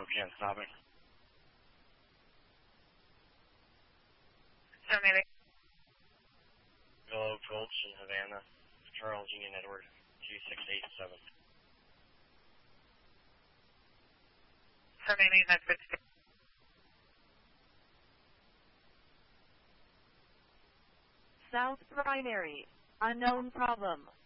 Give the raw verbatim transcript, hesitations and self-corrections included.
Spokane, stopping. Terminating. Hello, Gulch in Havana. Charles Union Edward, two six eight seven. Terminating nine fifty. South Primary, unknown problem.